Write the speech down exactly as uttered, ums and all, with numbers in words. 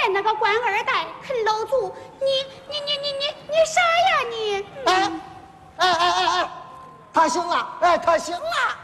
见那个官二代啃老族，你你你你你你啥呀你？ 哎哎哎哎哎，他行了，哎，他行了。